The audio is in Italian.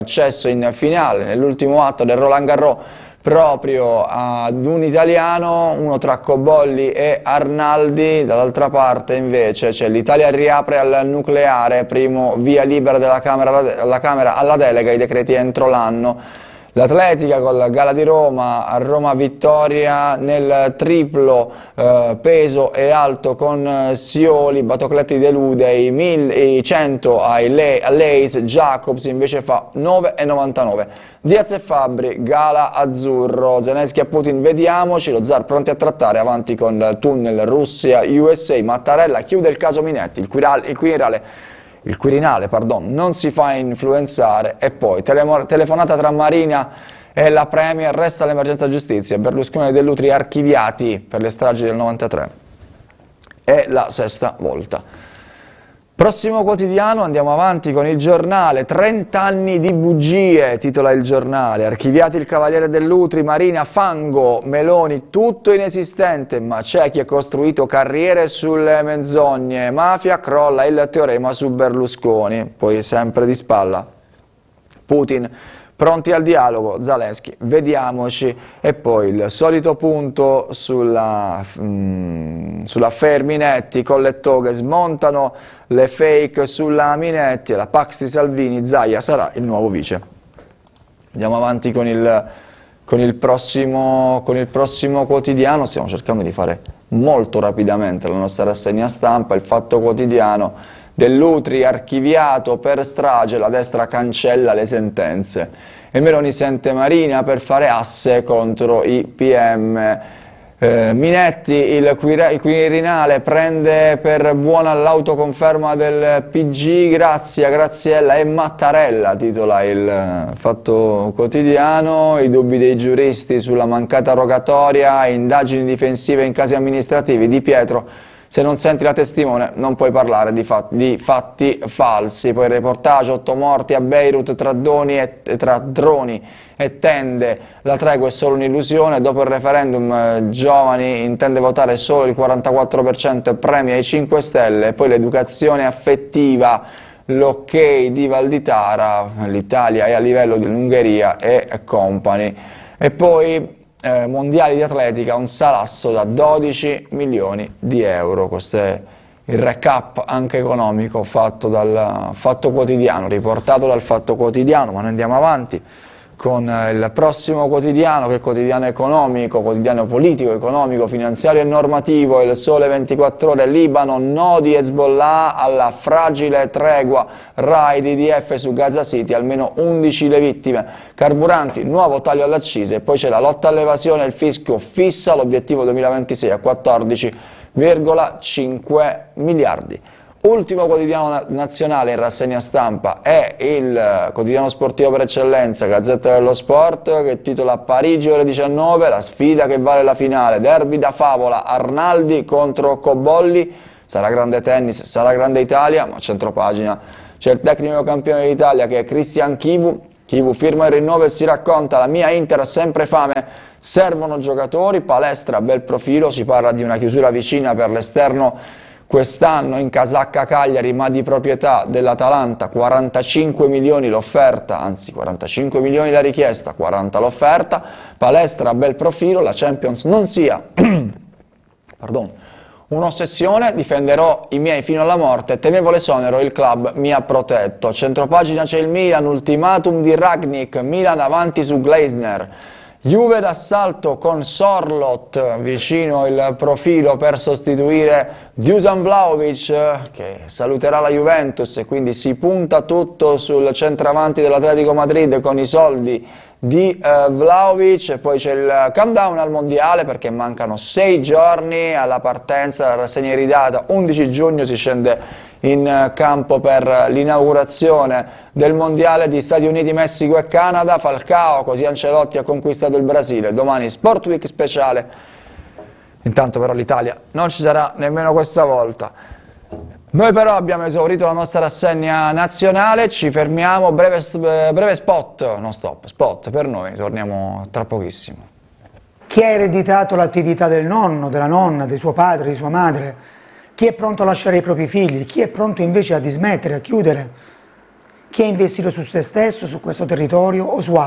accesso in finale nell'ultimo atto del Roland Garros proprio ad un italiano, uno tra Cobolli e Arnaldi. Dall'altra parte invece c'è l'Italia riapre al nucleare, primo via libera della Camera alla delega, i decreti entro l'anno. L'Atletica con la Gala di Roma, a Roma vittoria nel triplo peso e alto con Sioli, Batocletti delude i 100 all'Ace, Jacobs invece fa 9,99. Diaz e Fabbri, Gala azzurro, Zelensky a Putin, vediamoci, lo zar pronti a trattare, avanti con tunnel Russia-USA, Mattarella chiude il caso Minetti, il Quirinale, non si fa influenzare, e poi telefonata tra Marina e la Premier, resta l'emergenza giustizia, Berlusconi e Dell'Utri archiviati per le stragi del 93, è la sesta volta. Prossimo quotidiano, andiamo avanti con il Giornale, 30 anni di bugie, titola il Giornale, archiviati il Cavaliere Dell'Utri, Marina, fango, Meloni, tutto inesistente, ma c'è chi ha costruito carriere sulle menzogne, mafia, crolla il teorema su Berlusconi, poi sempre di spalla, Putin, pronti al dialogo, Zelensky, vediamoci, e poi il solito punto sulla Minetti, con le toghe smontano le fake sulla Minetti e la Pax di Salvini, Zaia sarà il nuovo vice. Andiamo avanti con il prossimo quotidiano, stiamo cercando di fare molto rapidamente la nostra rassegna stampa, il Fatto Quotidiano, Dell'Utri archiviato per strage, la destra cancella le sentenze e Meloni sente Marina per fare asse contro i PM. Minetti, il Quirinale prende per buona l'autoconferma del PG, Graziella e Mattarella, titola il Fatto Quotidiano, i dubbi dei giuristi sulla mancata rogatoria, indagini difensive in casi amministrativi, Di Pietro, se non senti la testimone non puoi parlare di fatti falsi. Poi il reportage, 8 morti a Beirut tra droni e tende, la tregua è solo un'illusione, dopo il referendum giovani intende votare solo il 44% e premia i 5 Stelle, e poi l'educazione affettiva, l'ok di Valditara, l'Italia è a livello dell'Ungheria e company, e poi mondiali di atletica, un salasso da 12 milioni di euro. Questo è il recap anche economico fatto dal Fatto Quotidiano, riportato dal Fatto Quotidiano, ma noi andiamo avanti con il prossimo quotidiano, che è il quotidiano economico, quotidiano politico, economico, finanziario e normativo, il Sole 24 Ore, Libano, no di Hezbollah alla fragile tregua, raid IDF su Gaza City, almeno 11 le vittime, carburanti, nuovo taglio alle accise, poi c'è la lotta all'evasione, il fisco fissa l'obiettivo 2026 a 14,5 miliardi. Ultimo quotidiano nazionale in rassegna stampa è il quotidiano sportivo per eccellenza, Gazzetta dello Sport, che titola Parigi ore 19, la sfida che vale la finale, derby da favola, Arnaldi contro Cobolli, sarà grande tennis, sarà grande Italia, ma a centropagina c'è il tecnico campione d'Italia che è Cristian Chivu firma il rinnovo e si racconta, la mia Inter ha sempre fame, servono giocatori, palestra, bel profilo, si parla di una chiusura vicina per l'esterno quest'anno in casacca Cagliari, ma di proprietà dell'Atalanta, 45 milioni l'offerta, anzi 45 milioni la richiesta, 40 l'offerta, palestra, bel profilo, la Champions non sia un'ossessione, difenderò i miei fino alla morte, temevo l'esonero, il club mi ha protetto. Centropagina c'è il Milan, ultimatum di Rangnick, Milan avanti su Gleisner. Juve d'assalto con Sorloth, vicino il profilo per sostituire Dusan Vlahovic, che saluterà la Juventus, e quindi si punta tutto sul centravanti dell'Atletico Madrid con i soldi di Vlahovic. E poi c'è il countdown al mondiale, perché mancano 6 giorni alla partenza, la rassegna iridata, 11 giugno si scende in campo per l'inaugurazione del mondiale di Stati Uniti, Messico e Canada. Falcao, così Ancelotti ha conquistato il Brasile, domani Sport Week speciale. Intanto però l'Italia non ci sarà nemmeno questa volta. Noi però abbiamo esaurito la nostra rassegna nazionale, ci fermiamo, breve spot, no stop, spot per noi, torniamo tra pochissimo. Chi ha ereditato l'attività del nonno, della nonna, di suo padre, di sua madre? Chi è pronto a lasciare i propri figli? Chi è pronto invece a dismettere, a chiudere? Chi ha investito su se stesso, su questo territorio o su altri?